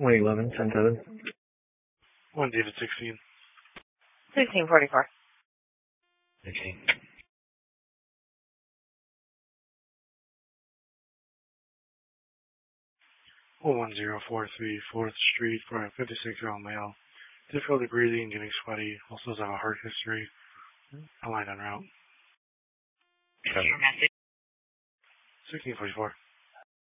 111, 10-7. 1 David 16. 1644. 16. Oh, 1043 4th Street for a 56-year-old male. Difficulty breathing, getting sweaty. Also has a heart history. A line en route. Your message. 1644.